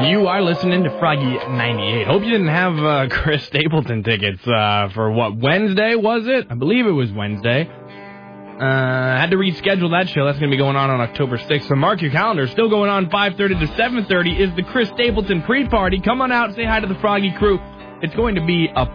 You are listening to Froggy 98. Hope you didn't have Chris Stapleton tickets for what, Wednesday, was it? I believe it was Wednesday. Had to reschedule that show. That's going to be going on October 6th. So mark your calendar. Still going on 5:30 to 7:30 is the Chris Stapleton pre-party. Come on out, say hi to the Froggy crew. It's going to be a